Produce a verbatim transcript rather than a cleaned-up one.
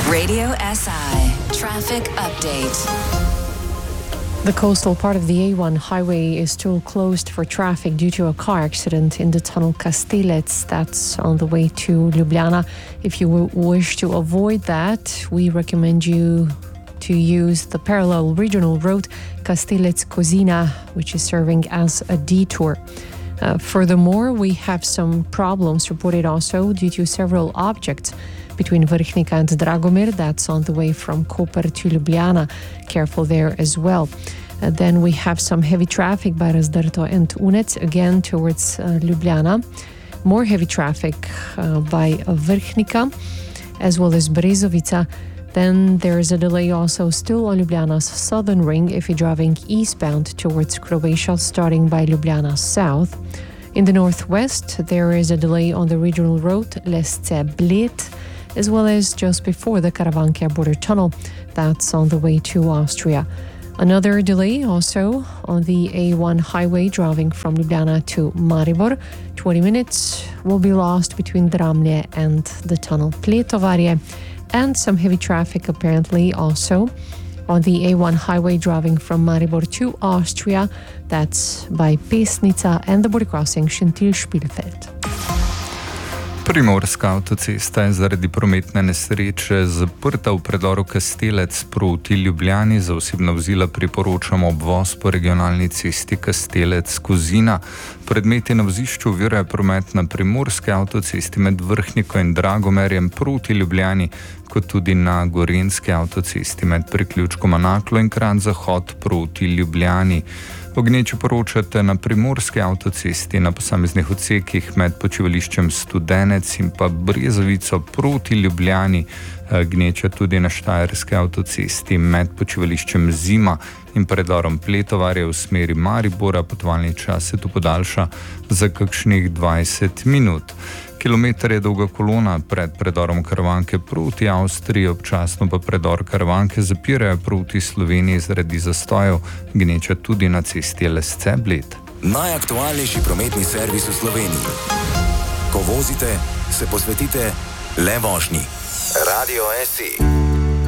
Radio S I Traffic Update. The coastal part of the A one highway is still closed for traffic due to a car accident in the tunnel Kastelec. That's on the way to Ljubljana. If you wish to avoid that, we recommend you to use the parallel regional road Kastelec-Kozina, which is serving as a detour. Uh, furthermore, we have some problems reported also due to several objects between Vrhnika and Dragomir. That's on the way from Koper to Ljubljana. Careful there as well. Uh, then we have some heavy traffic by Razdrto and Unec, again towards uh, Ljubljana. More heavy traffic uh, by Vrhnika, as well as Brezovica. Then there is a delay also still on Ljubljana's southern ring if you're driving eastbound towards Croatia, starting by Ljubljana south. In the northwest, there is a delay on the regional road Lesce-Bled, as well as just before the Karavanke border tunnel. That's on the way to Austria. Another delay also on the A one highway driving from Ljubljana to Maribor. twenty minutes will be lost between Dramlje and the tunnel Pletovarje. And some heavy traffic apparently also on the A one highway driving from Maribor to Austria. That's by Pesnica and the border crossing Šentilj-Špilfeld. Primorska avtocesta je zaradi prometne nesreče zaprta v predoru Kastelec proti Ljubljani. Za osebna vozila priporočamo obvoz po regionalni cesti Kastelec-Kozina. Predmeti na vozišču ovirajo promet na primorski avtocesti med Vrhniko in Dragomerjem proti Ljubljani, kot tudi na gorenjski avtocesti med priključkoma Naklo in Kranj-Zahod proti Ljubljani. O gneči poročate na primorski avtocesti na posameznih odsekih med počivališčem Studenec in pa Brezovico proti Ljubljani. Gneča tudi na štajerski avtocesti med počivališčem Zima in predorom Pletovarje v smeri Maribora. Potovalni čas se tu podaljša za kakšnih dvajset minut. Kilometer je dolga kolona pred predorom Karavanke proti Avstriji, občasno pa predor Karavanke zapirajo proti Sloveniji zaradi zastojev. Gneča tudi na cesti Lesce-Bled. Najaktualnejši prometni servis v Sloveniji. Ko vozite, se posvetite le vožnji. Radio S I.